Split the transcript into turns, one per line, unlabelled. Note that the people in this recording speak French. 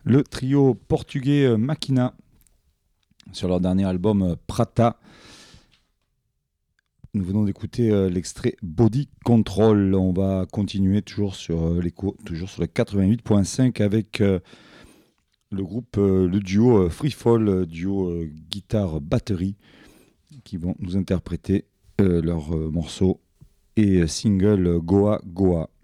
le trio portugais Machina sur leur dernier album Prata. Nous venons d'écouter l'extrait Body Control. On va continuer toujours sur l'écho, toujours sur le 88.5 avec le groupe, le duo Freefall, duo guitare-batterie, qui vont nous interpréter leur morceau et single Goa Goa.